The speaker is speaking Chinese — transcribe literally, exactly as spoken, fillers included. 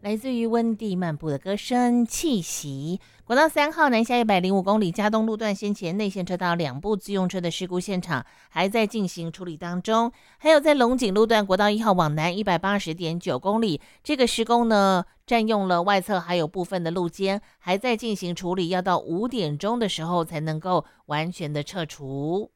来自于温蒂漫步的歌声气息。国道三号南下一百零五公里嘉东路段先前内线车道两部自用车的事故现场还在进行处理当中，还有在龙井路段国道一号往南一百八十点九公里，这个施工呢占用了外侧还有部分的路肩，还在进行处理，要到五点钟的时候才能够完全的撤除。